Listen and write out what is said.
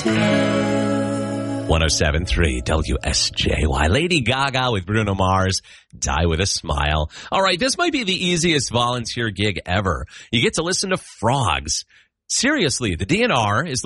107.3 WSJY. Lady Gaga with Bruno Mars, Die With a Smile. All right, this might be the easiest volunteer gig ever. You get to listen to frogs. Seriously, the DNR is